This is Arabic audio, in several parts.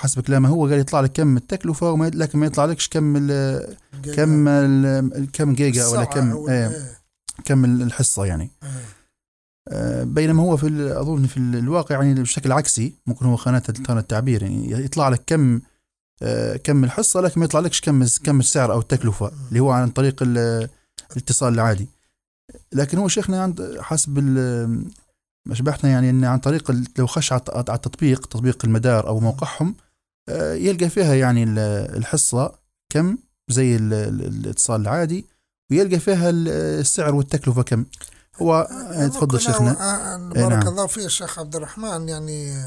حسب كلامه هو قال يطلع لك كم التكلفة لكن ما يطلع لكش كم جيجا ولا كم الحصة يعني. بينما هو أظن في الواقع يعني بشكل عكسي، ممكن هو خانات التعبير يعني يطلع لك كم الحصة لكن ما يطلع لكش كم السعر أو التكلفة اللي هو عن طريق الاتصال العادي. لكن هو شيخنا عند حسب مشبحنا يعني إن عن طريق لو خش على تطبيق المدار أو موقعهم يلقى فيها يعني الحصة كم زي الاتصال العادي، ويلقى فيها السعر والتكلفة كم. هو تفضل شيخنا. بارك الله فيك شيخ عبد الرحمن. يعني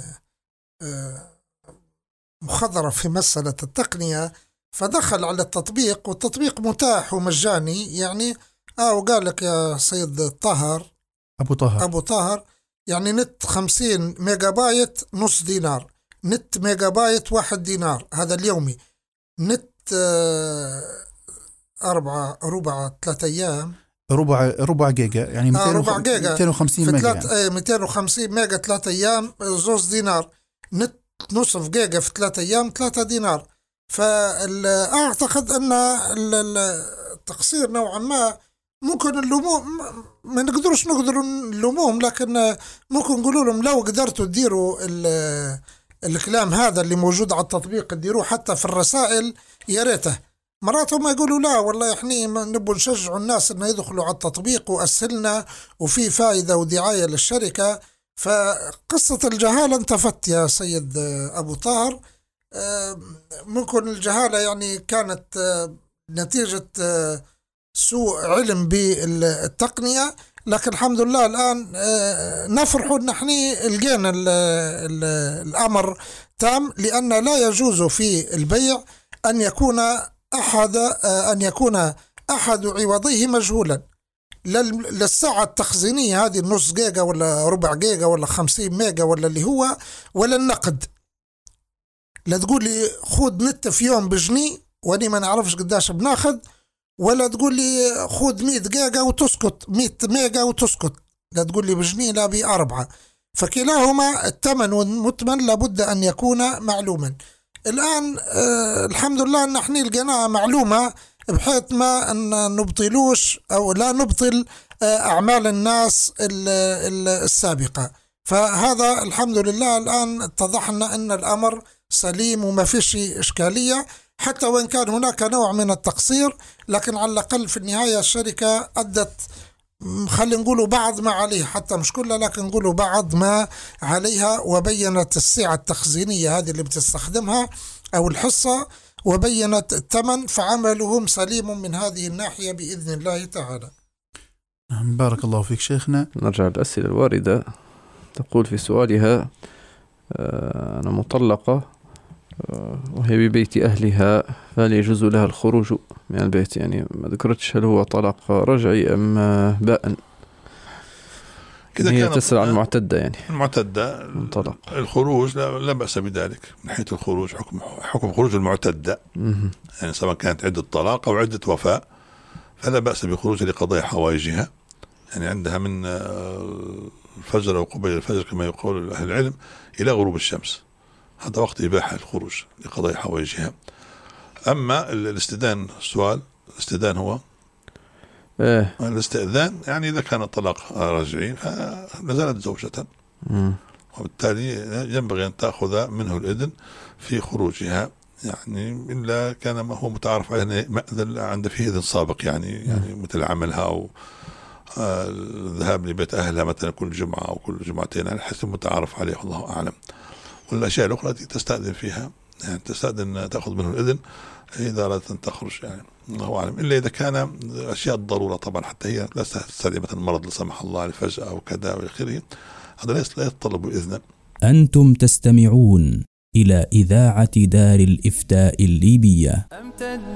مخضرة في مسألة التقنية، فدخل على التطبيق والتطبيق متاح ومجاني يعني. وقال لك يا سيد أبو طاهر يعني نت 50 ميجا بايت نص دينار، نت ميجا بايت 1 دينار هذا اليومي، نت 3 أيام ربع جيجا يعني 250 ميجا يعني. 250 ميجا 3 أيام 2 دينار، نت نصف جيجا في 3 أيام 3 دينار. فأعتقد أن التقصير نوعا ما ممكن اللوموم ما نقدر نلوموهم، لكن ممكن نقولوا لهم لو قدرتوا تديروا الكلام هذا اللي موجود على التطبيق تديروه حتى في الرسائل يا ريته. مرات هم يقولوا لا والله احنا نبغى نشجعوا الناس انه يدخلوا على التطبيق وأسهلنا وفي فائدة ودعاية للشركة. فقصة الجهالة انتفت يا سيد أبو طاهر. ممكن الجهالة يعني كانت نتيجة سوء علم بالتقنية، لكن الحمد لله الآن نفرح ان احنا لقينا الأمر تام، لأن لا يجوز في البيع أن يكون أحد عوضيه مجهولا. للساعة التخزينية هذه النص جيجا ولا ربع جيجا ولا 50 ميجا ولا اللي هو ولا النقد، لا تقول لي خود نت في يوم بجنيه واني ما نعرفش قداش بناخد، ولا تقول لي خود 100 جيجا وتسكت 100 ميجا وتسكت، لا تقول لي بجنيه لا ب4. فكلاهما الثمن والمثمن لابد أن يكون معلوما. الآن الحمد لله أن احنا لقيناها معلومة بحيث ما أن نبطلوش أو لا نبطل أعمال الناس السابقة. فهذا الحمد لله الآن اتضحنا أن الأمر سليم وما فيش إشكالية، حتى وإن كان هناك نوع من التقصير، لكن على الأقل في النهاية الشركة أدت خلينا نقولوا بعض ما عليها، حتى مش كلها لكن نقولوا بعض ما عليها، وبينت السعة التخزينية هذه اللي بتستخدمها أو الحصة، وبينت الثمن، فعملهم سليم من هذه الناحية بإذن الله تعالى. بارك الله فيك شيخنا. نرجع للأسئلة الواردة. تقول في سؤالها أنا مطلقة وهي ببيت أهلها، فهل يجوز لها الخروج من البيت؟ يعني ما ذكرتش هل هو طلاق رجعي أم بائن. هي تسأل عن المعتدة، يعني المعتدة انطلق الخروج لا بأس بذلك من حيث الخروج، حكم خروج المعتدة يعني سواء كانت عدة طلاق أو عدة وفاة فلا بأس بخروج لقضاء حوائجها، يعني عندها من الفجر أو قبيل الفجر كما يقول أهل العلم إلى غروب الشمس، هذا وقت إباحة الخروج لقضاء حوائجها. أما الاستئذان، السؤال الاستئذان هو الاستئذان يعني إذا كان الطلاق رجعي فنزلت زوجة وبالتالي ينبغي أن تأخذ منه الإذن في خروجها، يعني إلا كان ما هو متعارف عليه مأذن عند فيه إذن سابق، يعني مثل عملها أو الذهاب لبيت أهلها مثلا كل جمعة أو كل جمعتين على حسب متعارف عليه والله أعلم. والأشياء الأخرى التي تستأذن فيها يعني تستأذن تأخذ منه الإذن إذا أردت أن تخرج، يعني الله أعلم، إلا إذا كان أشياء الضرورة طبعا، حتى هي لا تستدعي مثلا مرض لا سمح الله لفجأة أو كذا وآخره، هذا لا يتطلب إذنا. أنتم تستمعون إلى إذاعة دار الإفتاء الليبية.